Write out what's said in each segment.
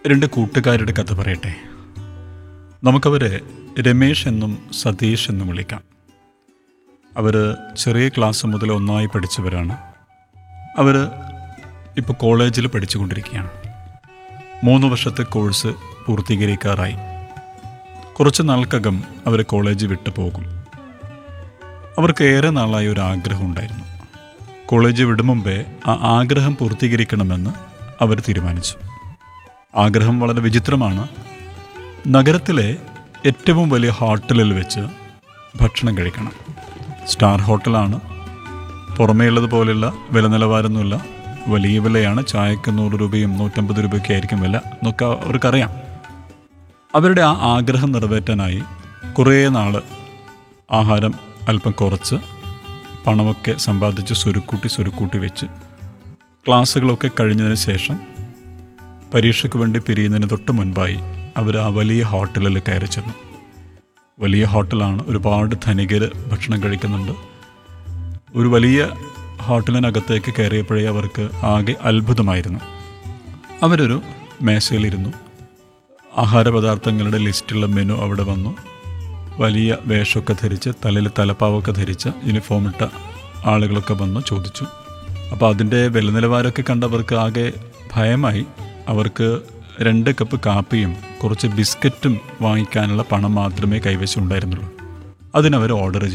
രണ്ട് കൂട്ടുകാരുടെ കഥ പറയട്ടെ. നമുക്കവരെ രമേശ് എന്നും സതീഷ് എന്നും വിളിക്കാം. അവർ ചെറിയ ക്ലാസ് മുതൽ ഒന്നായി പഠിച്ചവരാണ്. അവർ ഇപ്പോൾ കോളേജിൽ പഠിച്ചുകൊണ്ടിരിക്കുകയാണ്. 3 വർഷത്തെ കോഴ്സ് പൂർത്തീകരിക്കാറായി. കുറച്ച് നാൾക്കകം അവർ കോളേജ് വിട്ടു പോകും. അവർക്ക് ഏറെ നാളായി ഒരു ആഗ്രഹം ഉണ്ടായിരുന്നു. കോളേജ് വിടും മുമ്പേ ആ ആഗ്രഹം പൂർത്തീകരിക്കണമെന്ന് അവർ തീരുമാനിച്ചു. ആഗ്രഹം വളരെ വിചിത്രമാണ്. നഗരത്തിലെ ഏറ്റവും വലിയ ഹോട്ടലിൽ വെച്ച് ഭക്ഷണം കഴിക്കണം. സ്റ്റാർ ഹോട്ടലാണ്. പുറമേ ഉള്ളതുപോലെയുള്ള വില നിലവാരമൊന്നുമില്ല. വലിയ വിലയാണ്. ചായക്ക് 100 രൂപയും 150 രൂപയൊക്കെ ആയിരിക്കും വില എന്നൊക്കെ അവർക്കറിയാം. അവരുടെ ആ ആഗ്രഹം നിറവേറ്റാനായി കുറേ നാൾ ആഹാരം അല്പം കുറച്ച് പണമൊക്കെ സമ്പാദിച്ച് സ്വരുക്കൂട്ടി വെച്ച് ക്ലാസ്സുകളൊക്കെ കഴിഞ്ഞതിന് ശേഷം പരീക്ഷയ്ക്ക് വേണ്ടി പിരിയുന്നതിന് തൊട്ട് മുൻപായി അവർ ആ വലിയ ഹോട്ടലിൽ കയറി ചെന്നു. വലിയ ഹോട്ടലാണ്. ഒരുപാട് ധനികർ ഭക്ഷണം കഴിക്കുന്നുണ്ട്. ഒരു വലിയ ഹോട്ടലിനകത്തേക്ക് കയറിയപ്പോഴേ അവർക്ക് ആകെ അത്ഭുതമായിരുന്നു. അവരൊരു മേശയിലിരുന്നു. ആഹാരപദാർത്ഥങ്ങളുടെ ലിസ്റ്റുള്ള മെനു അവിടെ വന്നു. വലിയ വേഷമൊക്കെ ധരിച്ച് തലയിൽ തലപ്പാവൊക്കെ ധരിച്ച യൂണിഫോമിട്ട ആളുകളൊക്കെ വന്നു ചോദിച്ചു. അപ്പോൾ അതിൻ്റെ വില നിലവാരമൊക്കെ കണ്ടവർക്ക് ആകെ ഭയമായി. അവർക്ക് 2 കപ്പ് കാപ്പിയും കുറച്ച് ബിസ്ക്കറ്റും വാങ്ങിക്കാനുള്ള പണം മാത്രമേ കൈവശം ഉണ്ടായിരുന്നുള്ളൂ. അതിനവർ ഓർഡർ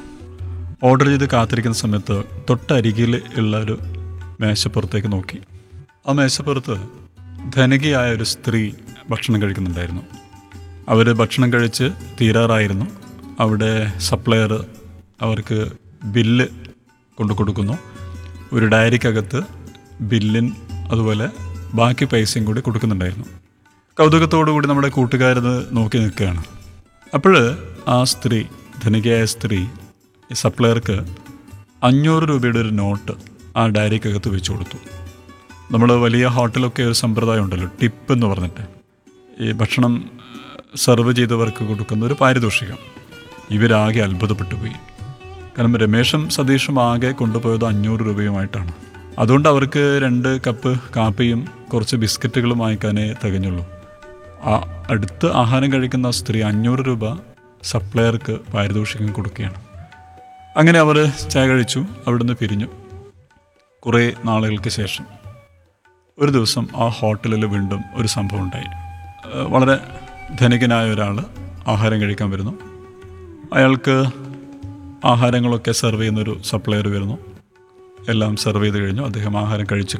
ചെയ്ത് കാത്തിരിക്കുന്ന സമയത്ത് തൊട്ടരികിൽ ഉള്ള ഒരു മേശപ്പുറത്തേക്ക് നോക്കി. ആ മേശപ്പുറത്ത് ധനികയായ ഒരു സ്ത്രീ ഭക്ഷണം കഴിക്കുന്നുണ്ടായിരുന്നു. അവർ ഭക്ഷണം കഴിച്ച് തീരാറായിരുന്നു. അവിടെ സപ്ലയർ അവർക്ക് ബില്ല് കൊണ്ടു കൊടുക്കുന്നു. ഒരു ഡയറിക്കകത്ത് ബില്ലും അതുപോലെ ബാക്കി പൈസയും കൂടി കൊടുക്കുന്നുണ്ടായിരുന്നു. കൗതുകത്തോടുകൂടി നമ്മുടെ കൂട്ടുകാരത് നോക്കി നിൽക്കുകയാണ്. അപ്പോൾ ആ സ്ത്രീ, ധനികയായ സ്ത്രീ, സപ്ലയർക്ക് 500 രൂപയുടെ ഒരു നോട്ട് ആ ഡയറിക്കകത്ത് വെച്ച് കൊടുത്തു. നമ്മൾ വലിയ ഹോട്ടലൊക്കെ ഒരു സമ്പ്രദായം ഉണ്ടല്ലോ, ടിപ്പ് എന്ന് പറഞ്ഞിട്ട്, ഈ ഭക്ഷണം സെർവ് ചെയ്തവർക്ക് കൊടുക്കുന്ന ഒരു പാരിതോഷികം. ഇവരാകെ അത്ഭുതപ്പെട്ടു പോയി. കാരണം രമേശും സതീഷും ആകെ കൊണ്ടുപോയത് 500 രൂപയുമായിട്ടാണ്. അതുകൊണ്ട് അവർക്ക് 2 കപ്പ് കാപ്പിയും കുറച്ച് ബിസ്ക്കറ്റുകളും വാങ്ങിക്കാനേ തികഞ്ഞുള്ളൂ. ആ അടുത്ത് ആഹാരം കഴിക്കുന്ന സ്ത്രീ 500 രൂപ സപ്ലയർക്ക് പാരിതോഷികം കൊടുക്കുകയാണ്. അങ്ങനെ അവർ ചായ കഴിച്ചു, അവിടുന്ന് പിരിഞ്ഞു. കുറേ നാളുകൾക്ക് ശേഷം ഒരു ദിവസം ആ ഹോട്ടലിൽ വീണ്ടും ഒരു സംഭവം ഉണ്ടായി. വളരെ ധനികനായ ഒരാൾ ആഹാരം കഴിക്കാൻ വരുന്നു. അയാൾക്ക് ആഹാരങ്ങളൊക്കെ സെർവ് ചെയ്യുന്നൊരു സപ്ലയർ വരുന്നു. എല്ലാം സെർവ് ചെയ്ത് കഴിഞ്ഞു. അദ്ദേഹം ആഹാരം കഴിച്ചു